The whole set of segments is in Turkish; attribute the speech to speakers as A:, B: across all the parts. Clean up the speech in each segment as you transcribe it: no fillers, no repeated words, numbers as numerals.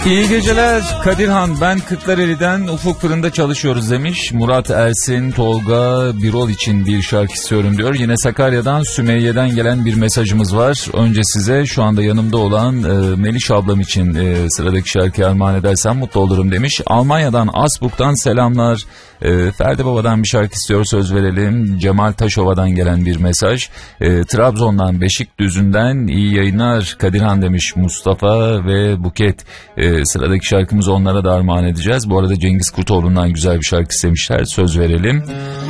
A: İyi geceler Kadirhan, ben Kırklareli'den Ufuk Fırında çalışıyoruz demiş. Murat Ersin Tolga Birol için bir şarkı istiyorum diyor. Yine Sakarya'dan Sümeyye'den gelen bir mesajımız var. Önce size şu anda yanımda olan Meliş ablam için sıradaki şarkıyı armağan edersem mutlu olurum demiş. Almanya'dan Asburg'dan selamlar. Ferdi Baba'dan bir şarkı istiyor, söz verelim. Cemal Taşova'dan gelen bir mesaj. Trabzon'dan Beşikdüzü'nden iyi yayınlar Kadirhan demiş Mustafa ve Buket. Sıradaki şarkımızı onlara da armağan edeceğiz. Bu arada Cengiz Kurtoğlu'ndan güzel bir şarkı istemişler, söz verelim.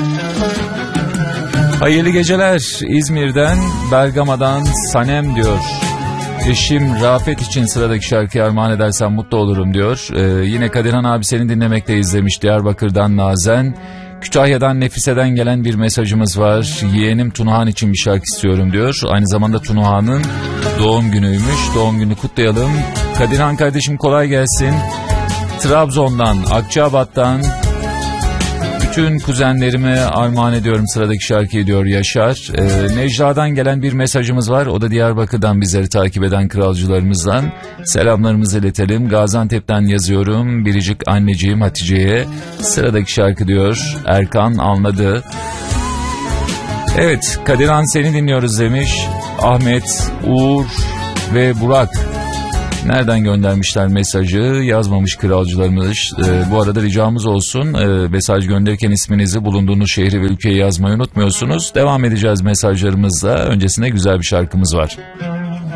A: Hayırlı geceler İzmir'den Bergama'dan Sanem diyor. Eşim Rafet için sıradaki şarkıyı armağan edersem mutlu olurum diyor. Yine Kadirhan abi seni dinlemekteyiz demiş Diyarbakır'dan Nazen. Kütahya'dan Nefise'den gelen bir mesajımız var. Yeğenim Tunahan için bir şarkı istiyorum diyor. Aynı zamanda Tunahan'ın doğum günüymüş. Doğum günü kutlayalım. Kadirhan kardeşim kolay gelsin. Trabzon'dan, Akçabat'tan bütün kuzenlerime armağan ediyorum sıradaki şarkıyı diyor Yaşar. Necla'dan gelen bir mesajımız var. O da Diyarbakır'dan bizleri takip eden kralcılarımızdan. Selamlarımızı iletelim. Gaziantep'ten yazıyorum. Biricik anneciğim Hatice'ye. Sıradaki şarkı diyor Erkan anladı. Evet, Kadirhan seni dinliyoruz demiş. Ahmet, Uğur ve Burak. Nereden göndermişler mesajı? Yazmamış kralcılarımız. Bu arada ricamız olsun. Mesaj gönderirken isminizi, bulunduğunuz şehri ve ülkeyi yazmayı unutmuyorsunuz. Devam edeceğiz mesajlarımızla. Öncesinde güzel bir şarkımız var.